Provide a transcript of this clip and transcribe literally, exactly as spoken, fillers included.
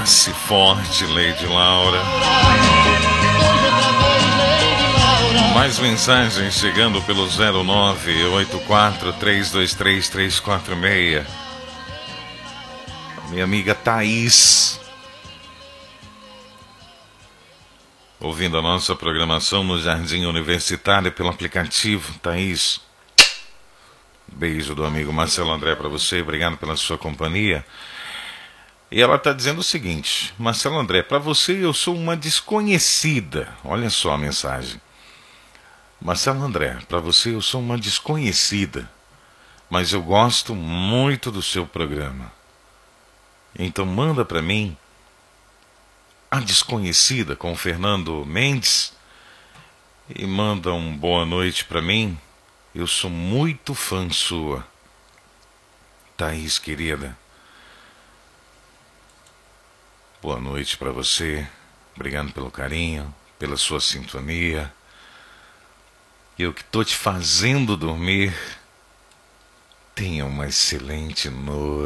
Abrace forte, Lady Laura. Mais mensagens chegando pelo zero nove oito quatro três dois três três quatro seis. Minha amiga Thaís, ouvindo a nossa programação no Jardim Universitário pelo aplicativo. Thaís, beijo do amigo Marcelo André para você, obrigado pela sua companhia. E ela está dizendo o seguinte: Marcelo André, para você eu sou uma desconhecida. Olha só a mensagem. Marcelo André, para você eu sou uma desconhecida, mas eu gosto muito do seu programa. Então manda para mim A Desconhecida com o Fernando Mendes e manda um boa noite para mim. Eu sou muito fã sua. Thaís, querida, boa noite para você. Obrigado pelo carinho, pela sua sintonia. Eu que estou te fazendo dormir. Tenha uma excelente noite.